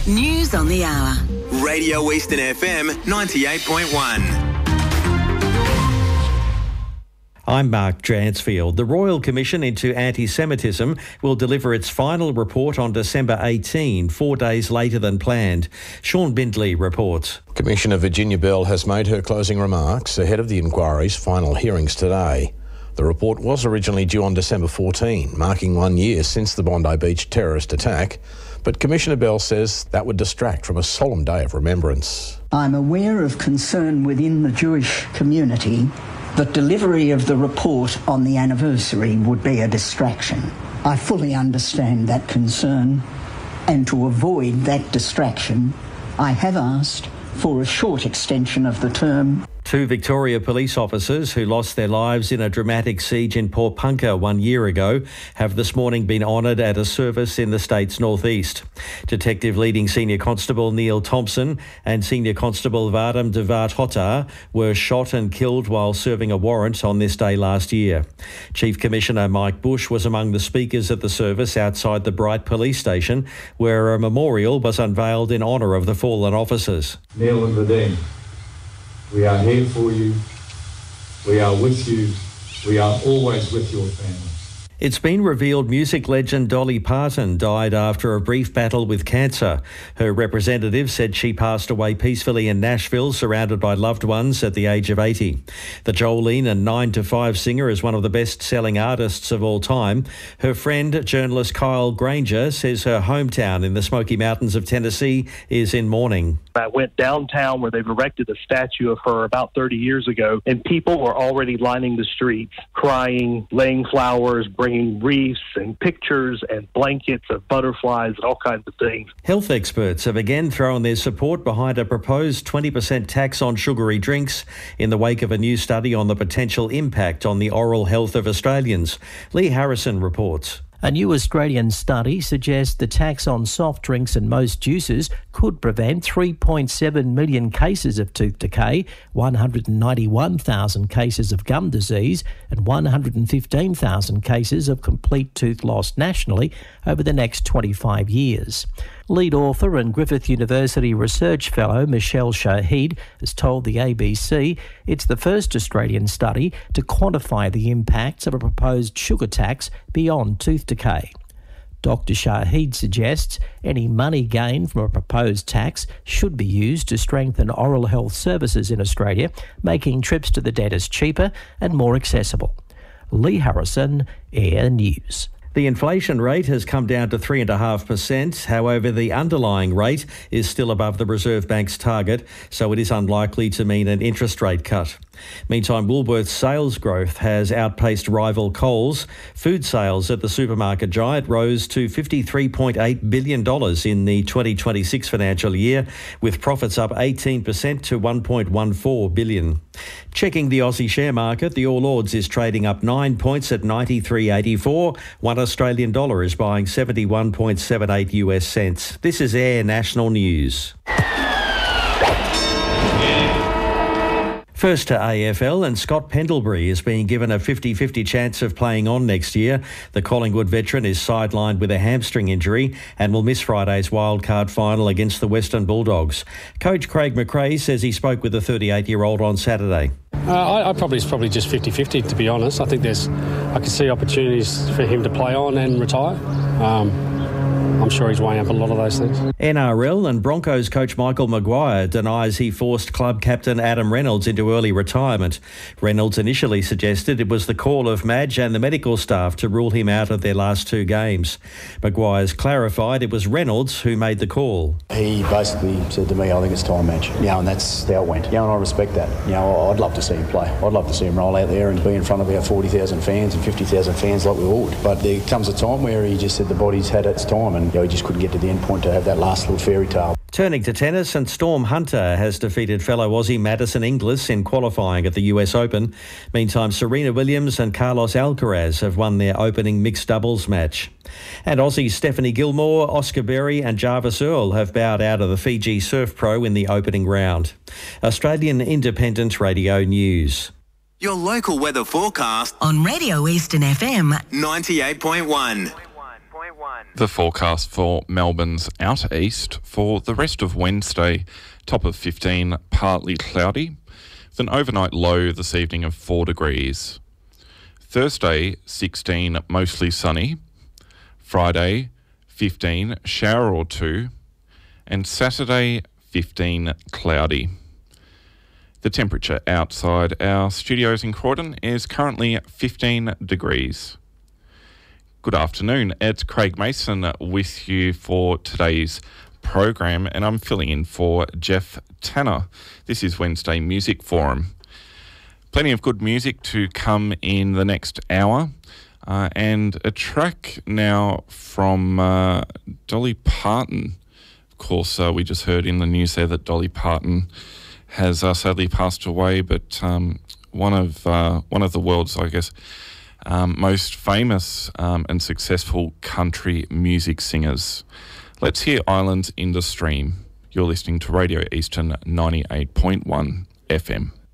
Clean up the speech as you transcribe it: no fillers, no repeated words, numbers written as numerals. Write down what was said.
News on the hour. Radio Eastern FM 98.1. I'm Mark Dransfield. The Royal Commission into Anti-Semitism will deliver its final report on December 18, 4 days later than planned. Sean Bindley reports. Commissioner Virginia Bell has made her closing remarks ahead of the inquiry's final hearings today. The report was originally due on December 14, marking 1 year since the Bondi Beach terrorist attack, but Commissioner Bell says that would distract from a solemn day of remembrance. I'm aware of concern within the Jewish community that delivery of the report on the anniversary would be a distraction. I fully understand that concern, and to avoid that distraction, I have asked for a short extension of the term. 2 Victoria police officers who lost their lives in a dramatic siege in Port Punker 1 year ago have this morning been honoured at a service in the state's northeast. Detective Leading Senior Constable Neil Thompson and Senior Constable Vadam Devat Hotar were shot and killed while serving a warrant on this day last year. Chief Commissioner Mike Bush was among the speakers at the service outside the Bright Police Station, where a memorial was unveiled in honour of the fallen officers. Neil and Vadam, we are here for you, we are with you, we are always with your family. It's been revealed music legend Dolly Parton died after a brief battle with cancer. Her representative said she passed away peacefully in Nashville, surrounded by loved ones at the age of 80. The Jolene and 9 to 5 singer is one of the best-selling artists of all time. Her friend, journalist Kyle Granger, says her hometown in the Smoky Mountains of Tennessee is in mourning. I went downtown where they've erected a statue of her about 30 years ago, and people were already lining the streets, crying, laying flowers, bringing wreaths and pictures and blankets of butterflies and all kinds of things. Health experts have again thrown their support behind a proposed 20% tax on sugary drinks in the wake of a new study on the potential impact on the oral health of Australians. Lee Harrison reports. A new Australian study suggests the tax on soft drinks and most juices could prevent 3.7 million cases of tooth decay, 191,000 cases of gum disease and 115,000 cases of complete tooth loss nationally over the next 25 years. Lead author and Griffith University Research Fellow Michelle Shahid has told the ABC it's the first Australian study to quantify the impacts of a proposed sugar tax beyond tooth decay. Dr Shahid suggests any money gained from a proposed tax should be used to strengthen oral health services in Australia, making trips to the dentist cheaper and more accessible. Lee Harrison, Air News. The inflation rate has come down to 3.5%. However, the underlying rate is still above the Reserve Bank's target, so it is unlikely to mean an interest rate cut. Meantime, Woolworths sales growth has outpaced rival Coles. Food sales at the supermarket giant rose to $53.8 billion in the 2026 financial year, with profits up 18% to $1.14 billion. Checking the Aussie share market, the All Ords is trading up 9 points at 93.84. One Australian dollar is buying 71.78 US cents. This is Air National News. First to AFL, and Scott Pendlebury is being given a 50-50 chance of playing on next year. The Collingwood veteran is sidelined with a hamstring injury and will miss Friday's wildcard final against the Western Bulldogs. Coach Craig McRae says he spoke with the 38-year-old on Saturday. It's probably just 50-50, to be honest. I think I can see opportunities for him to play on and retire. I'm sure he's weighing up a lot of those things. NRL and Broncos coach Michael Maguire denies he forced club captain Adam Reynolds into early retirement. Reynolds initially suggested it was the call of Madge and the medical staff to rule him out of their last 2 games. Maguire's clarified it was Reynolds who made the call. He basically said to me, I think it's time, Madge. And that's how it went. And I respect that. I'd love to see him play. I'd love to see him roll out there and be in front of our 40,000 fans and 50,000 fans like we all would. But there comes a time where he just said the body's had its time and he just couldn't get to the end point to have that last little fairy tale. Turning to tennis, and Storm Hunter has defeated fellow Aussie Madison Inglis in qualifying at the US Open. Meantime, Serena Williams and Carlos Alcaraz have won their opening mixed doubles match. And Aussies Stephanie Gilmore, Oscar Berry and Jarvis Earl have bowed out of the Fiji Surf Pro in the opening round. Australian Independent Radio News. Your local weather forecast on Radio Eastern FM 98.1. The forecast for Melbourne's outer east for the rest of Wednesday, top of 15, partly cloudy, with an overnight low this evening of 4 degrees. Thursday, 16, mostly sunny. Friday, 15, shower or two. And Saturday, 15, cloudy. The temperature outside our studios in Croydon is currently 15 degrees. Good afternoon, it's Craig Mason with you for today's program, and I'm filling in for Jeff Tanner. This is Wednesday Music Forum. Plenty of good music to come in the next hour, and a track now from Dolly Parton. Of course, we just heard in the news there that Dolly Parton has sadly passed away, but one of the world's, I guess, most famous and successful country music singers. Let's hear Islands in the Stream. You're listening to Radio Eastern 98.1 FM.